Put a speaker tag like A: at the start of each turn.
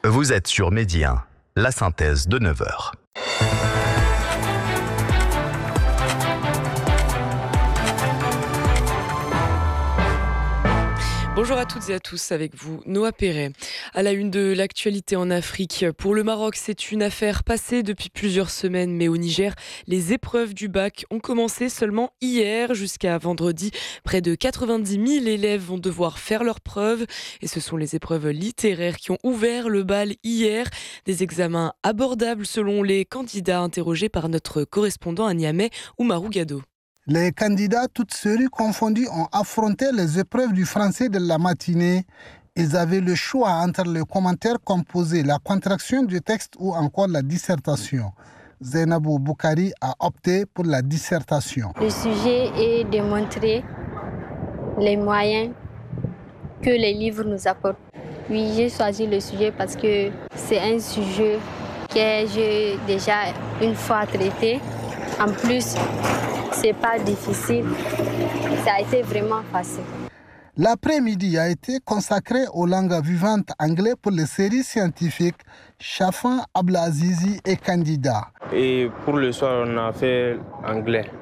A: Vous êtes sur Midi 1, la synthèse de 9h.
B: Bonjour à toutes et à tous, avec vous Noah Perret. À la une de l'actualité en Afrique, pour le Maroc, c'est une affaire passée depuis plusieurs semaines, mais au Niger, les épreuves du bac ont commencé seulement hier jusqu'à vendredi. Près de 90 000 élèves vont devoir faire leurs preuves et ce sont les épreuves littéraires qui ont ouvert le bal hier. Des examens abordables selon les candidats interrogés par notre correspondant à Niamey, Oumarou Gado.
C: Les candidats, toutes séries confondues, ont affronté les épreuves du français de la matinée. Ils avaient le choix entre le commentaire composé, la contraction du texte ou encore la dissertation. Zainabou Boukari a opté pour la dissertation.
D: Le sujet est de montrer les moyens que les livres nous apportent. Oui, j'ai choisi le sujet parce que c'est un sujet que j'ai déjà une fois traité. En plus, c'est pas difficile, ça a été vraiment facile.
C: L'après-midi a été consacré aux langues vivantes anglais pour les séries scientifiques. Chafan Ablazizi est candidat.
E: Et pour le soir, on a fait anglais.